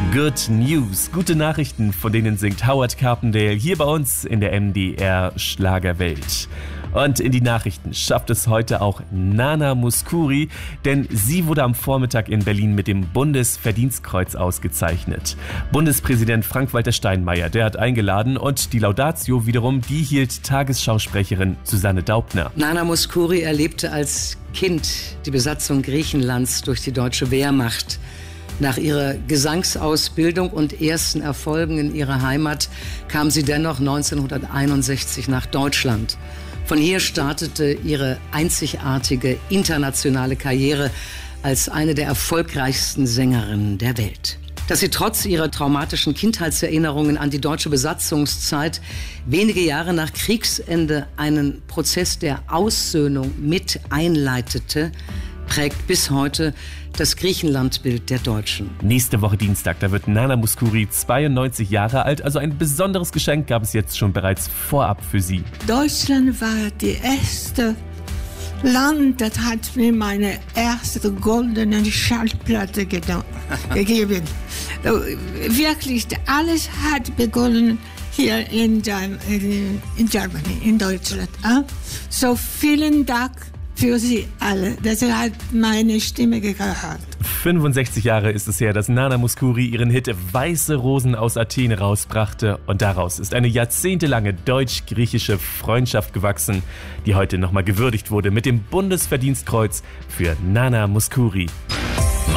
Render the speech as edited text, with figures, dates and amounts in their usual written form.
Good News, gute Nachrichten, von denen singt Howard Carpendale hier bei uns in der MDR Schlagerwelt. Und in die Nachrichten schafft es heute auch Nana Mouskouri, denn sie wurde am Vormittag in Berlin mit dem Bundesverdienstkreuz ausgezeichnet. Bundespräsident Frank-Walter Steinmeier, der hat eingeladen, und die Laudatio wiederum, die hielt Tagesschausprecherin Susanne Daubner. Nana Mouskouri erlebte als Kind die Besatzung Griechenlands durch die deutsche Wehrmacht. Nach ihrer Gesangsausbildung und ersten Erfolgen in ihrer Heimat kam sie dennoch 1961 nach Deutschland. Von hier startete ihre einzigartige internationale Karriere als eine der erfolgreichsten Sängerinnen der Welt. Dass sie trotz ihrer traumatischen Kindheitserinnerungen an die deutsche Besatzungszeit wenige Jahre nach Kriegsende einen Prozess der Aussöhnung mit einleitete, prägt bis heute das Griechenlandbild der Deutschen. Nächste Woche Dienstag, da wird Nana Mouskouri 92 Jahre alt, also ein besonderes Geschenk gab es jetzt schon bereits vorab für sie. Deutschland war das erste Land, das hat mir meine erste goldene Schallplatte gegeben. Wirklich, alles hat begonnen hier in Germany, in Deutschland. So vielen Dank für Sie alle. Das hat meine Stimme gehört. 65 Jahre ist es her, dass Nana Mouskouri ihren Hit Weiße Rosen aus Athen rausbrachte, und daraus ist eine jahrzehntelange deutsch-griechische Freundschaft gewachsen, die heute nochmal gewürdigt wurde mit dem Bundesverdienstkreuz für Nana Mouskouri.